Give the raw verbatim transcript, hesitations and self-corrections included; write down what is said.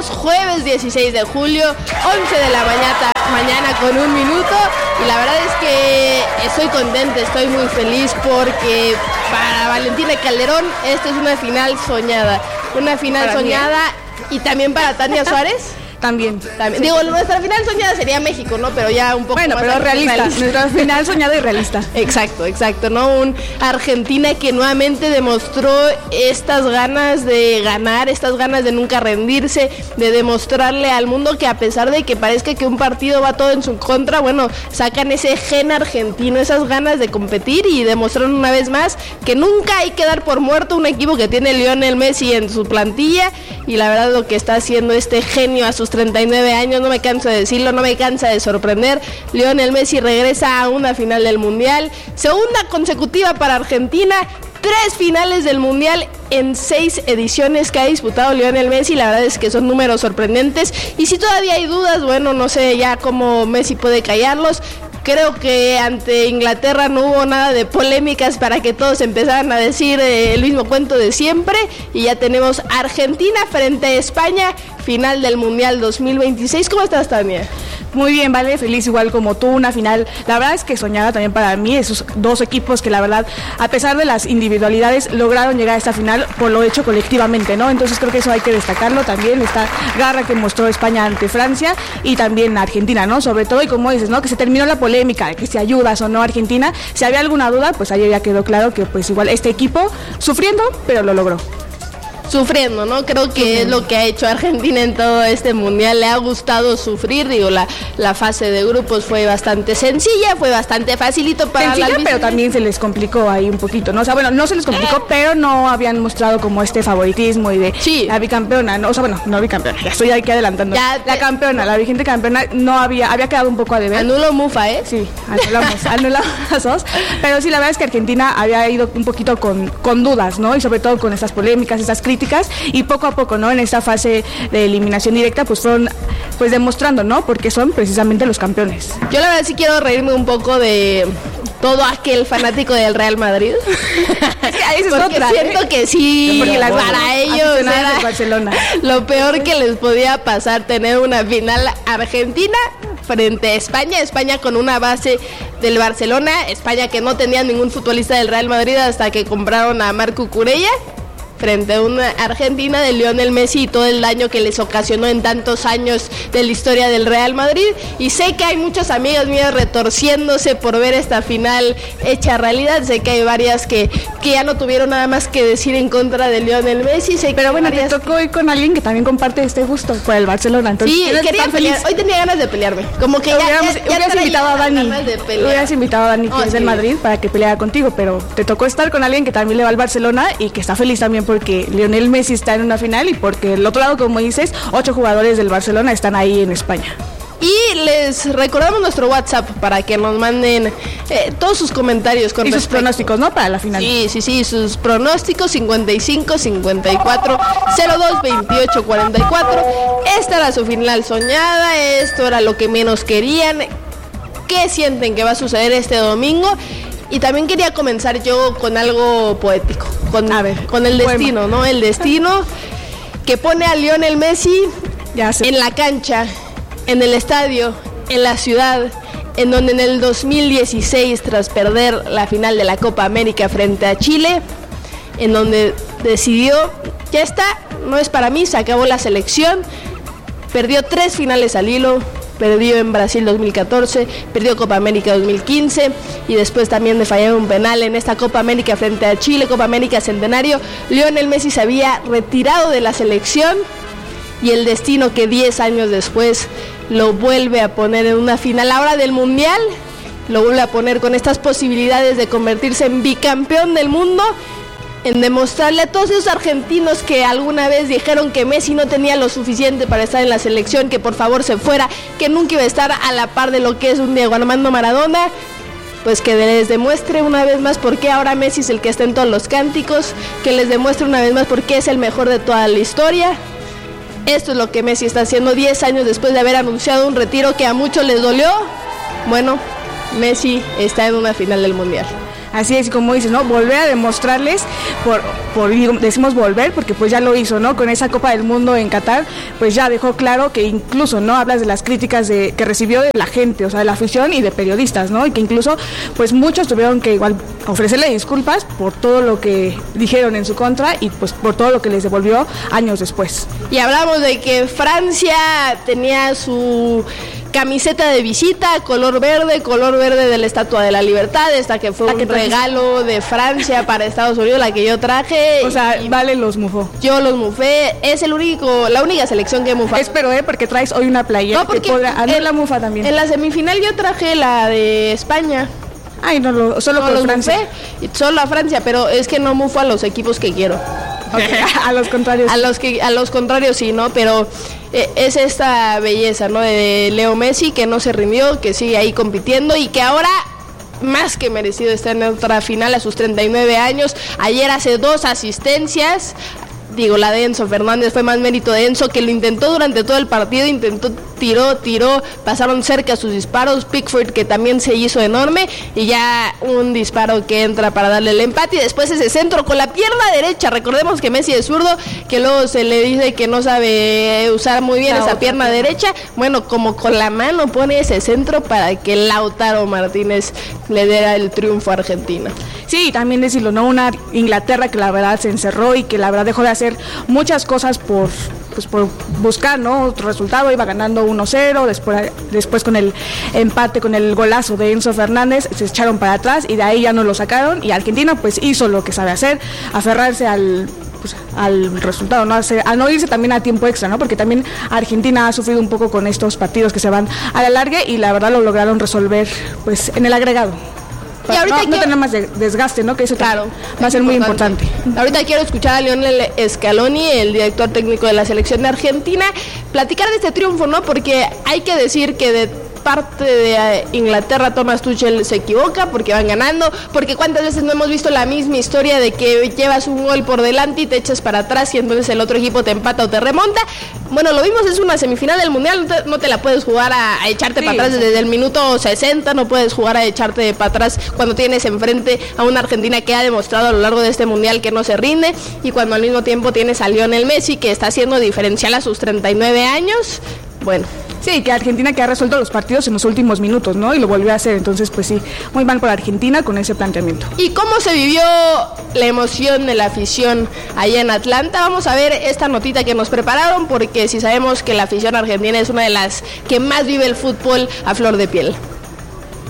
días, jueves dieciséis de julio, once de la mañana, mañana con un minuto. Y la verdad es que estoy contenta, estoy muy feliz porque para Valentina Calderón esta es una final soñada. Una final para soñada mí. Y también para Tania Suárez. También. También. Digo, nuestra final soñada sería México, ¿no? Pero ya un poco bueno, más pero realista. realista. Nuestra final soñada y realista. Exacto, exacto, ¿no? Un Argentina que nuevamente demostró estas ganas de ganar, estas ganas de nunca rendirse, de demostrarle al mundo que a pesar de que parezca que un partido va todo en su contra, bueno, sacan ese gen argentino, esas ganas de competir y demostraron una vez más que nunca hay que dar por muerto un equipo que tiene Lionel Messi en su plantilla y la verdad lo que está haciendo este genio a sus treinta y nueve años, no me canso de decirlo, no me cansa de sorprender. Lionel Messi regresa a una final del Mundial, segunda consecutiva para Argentina, tres finales del Mundial en seis ediciones que ha disputado Lionel Messi, la verdad es que son números sorprendentes y si todavía hay dudas, bueno, no sé ya cómo Messi puede callarlos. Creo que ante Inglaterra no hubo nada de polémicas para que todos empezaran a decir eh, el mismo cuento de siempre y ya tenemos Argentina frente a España, final del Mundial dos mil veintiséis. ¿Cómo estás, Tania? Muy bien, Vale, feliz igual como tú, una final, la verdad es que soñada también para mí, esos dos equipos que la verdad, a pesar de las individualidades, lograron llegar a esta final por lo hecho colectivamente, ¿no? Entonces creo que eso hay que destacarlo también, esta garra que mostró España ante Francia y también Argentina, ¿no? Sobre todo, y como dices, ¿no? Que se terminó la polémica de que si ayudas o no a Argentina, si había alguna duda, pues ayer ya quedó claro que pues igual este equipo sufriendo, pero lo logró. Sufriendo, ¿no? Creo que uh-huh. es lo que ha hecho Argentina en todo este mundial, le ha gustado sufrir, digo, la, la fase de grupos fue bastante sencilla, fue bastante facilito para sencilla, la pero también se les complicó ahí un poquito, ¿no? O sea, bueno, no se les complicó, eh. pero no habían mostrado como este favoritismo y de sí. la bicampeona, ¿no? O sea, bueno, no bicampeona, ya estoy aquí adelantando. Ya, la campeona, la vigente campeona, no había, había quedado un poco a deber. Anulo Mufa, ¿eh? Sí, anulamos, anulamos las dos, pero sí, la verdad es que Argentina había ido un poquito con, con dudas, ¿no? Y sobre todo con estas polémicas, estas críticas, y poco a poco, ¿no? En esta fase de eliminación directa, pues fueron pues demostrando, ¿no? Porque son precisamente los campeones. Yo la verdad sí quiero reírme un poco de todo aquel fanático del Real Madrid. Es porque otra, siento ¿eh? que sí, porque las para ellos era de Barcelona. Lo peor que les podía pasar tener una final Argentina frente a España, España con una base del Barcelona, España que no tenía ningún futbolista del Real Madrid hasta que compraron a Marco Cucurella, frente a una Argentina de Lionel Messi y todo el daño que les ocasionó en tantos años de la historia del Real Madrid. Y sé que hay muchas amigas mías retorciéndose por ver esta final hecha realidad. Sé que hay varias que, que ya no tuvieron nada más que decir en contra de Lionel Messi. Sé Pero bueno, varias... te tocó ir con alguien que también comparte este gusto por el Barcelona. Entonces, sí, quería pelear. Hoy tenía ganas de pelearme. Como que ya, hubiéramos, ya, ya hubieras invitado a Dani. Hubieras invitado a Dani, que oh, es sí. del Madrid, para que peleara contigo. Pero te tocó estar con alguien que también le va al Barcelona y que está feliz también porque Lionel Messi está en una final y porque el otro lado, como dices, ocho jugadores del Barcelona están ahí en España. Y les recordamos nuestro WhatsApp para que nos manden eh, todos sus comentarios con y respecto. sus pronósticos, ¿no? Para la final. Sí, sí, sí, sus pronósticos cincuenta y cinco, cincuenta y cuatro, cero dos, veintiocho, cuarenta y cuatro. Esta era su final soñada, esto era lo que menos querían. ¿Qué sienten que va a suceder este domingo? Y también quería comenzar yo con algo poético, con, a ver, con el destino, bueno. ¿no? El destino que pone a Lionel Messi ya sé. en la cancha, en el estadio, en la ciudad, en donde en el dos mil dieciséis, tras perder la final de la Copa América frente a Chile, en donde decidió, ya está, no es para mí, se acabó la selección, perdió tres finales al hilo, perdió en Brasil dos mil catorce, perdió Copa América dos mil quince y después también de fallar un penal en esta Copa América frente a Chile, Copa América Centenario. Lionel Messi se había retirado de la selección y el destino que diez años después lo vuelve a poner en una final ahora del Mundial, lo vuelve a poner con estas posibilidades de convertirse en bicampeón del mundo, en demostrarle a todos esos argentinos que alguna vez dijeron que Messi no tenía lo suficiente para estar en la selección, que por favor se fuera, que nunca iba a estar a la par de lo que es un Diego Armando Maradona, pues que les demuestre una vez más por qué ahora Messi es el que está en todos los cánticos, que les demuestre una vez más por qué es el mejor de toda la historia. Esto es lo que Messi está haciendo diez años después de haber anunciado un retiro que a muchos les dolió. Bueno, Messi está en una final del Mundial. Así es, como dices, ¿no? Volver a demostrarles, por, por decimos volver, porque pues ya lo hizo, ¿no? Con esa Copa del Mundo en Qatar, pues ya dejó claro que incluso, ¿no? Hablas de las críticas de, que recibió de la gente, o sea, de la afición y de periodistas, ¿no? Y que incluso, pues muchos tuvieron que igual ofrecerle disculpas por todo lo que dijeron en su contra y pues por todo lo que les devolvió años después. Y hablamos de que Francia tenía su camiseta de visita, color verde, color verde de la Estatua de la Libertad, esta que fue un regalo de Francia para Estados Unidos, la que yo traje. O sea, vale, los mufó. Yo los mufé, es el único, la única selección que he mufado. Espero, ¿eh? Porque traes hoy una playera. No, porque que podrá, ah, no, en, la mufa también. En la semifinal yo traje la de España. Ay, no, lo, solo no, con los Francia. Mufé, solo a Francia, pero es que no mufo a los equipos que quiero. Okay. A los contrarios. A los que a los contrarios sí, ¿no? Pero eh, es esta belleza, ¿no? De Leo Messi, que no se rindió, que sigue ahí compitiendo y que ahora más que merecido está en otra final a sus treinta y nueve años. Ayer hace dos asistencias. Digo, la de Enzo Fernández fue más mérito de Enzo, que lo intentó durante todo el partido, intentó, tiró, tiró, pasaron cerca sus disparos, Pickford que también se hizo enorme, y ya un disparo que entra para darle el empate, y después ese centro con la pierna derecha, recordemos que Messi es zurdo, que luego se le dice que no sabe usar muy bien la esa pierna pierna derecha, bueno, como con la mano pone ese centro para que Lautaro Martínez le diera el triunfo a Argentina. Sí, también decirlo, ¿no? Una Inglaterra que la verdad se encerró y que la verdad dejó de hacer muchas cosas por, pues por buscar, ¿no? Otro resultado, iba ganando uno cero, después, después con el empate, con el golazo de Enzo Fernández, se echaron para atrás y de ahí ya no lo sacaron, y Argentina pues hizo lo que sabe hacer, aferrarse al... Pues, al resultado, ¿no? A no irse también a tiempo extra, ¿no? Porque también Argentina ha sufrido un poco con estos partidos que se van a la larga y la verdad lo lograron resolver pues en el agregado. Y ahorita no, quiero... no tener más de desgaste, ¿no? Que eso claro, va a ser muy importante. Ahorita quiero escuchar a Lionel Scaloni, el director técnico de la selección de Argentina, platicar de este triunfo, ¿no? Porque hay que decir que de parte de Inglaterra Thomas Tuchel se equivoca porque van ganando, porque cuántas veces no hemos visto la misma historia de que llevas un gol por delante y te echas para atrás y entonces el otro equipo te empata o te remonta. Bueno, lo vimos, es una semifinal del Mundial, no te, no te la puedes jugar a, a echarte sí, para atrás desde el minuto sesenta, no puedes jugar a echarte para atrás cuando tienes enfrente a una Argentina que ha demostrado a lo largo de este Mundial que no se rinde, y cuando al mismo tiempo tienes a Lionel Messi que está haciendo diferencial a sus treinta y nueve años. Bueno, sí, que Argentina que ha resuelto los partidos en los últimos minutos, ¿no? Y lo volvió a hacer, entonces pues sí, muy mal por Argentina con ese planteamiento. ¿Y cómo se vivió la emoción de la afición allá en Atlanta? Vamos a ver esta notita que nos prepararon, porque si sabemos que la afición argentina es una de las que más vive el fútbol a flor de piel.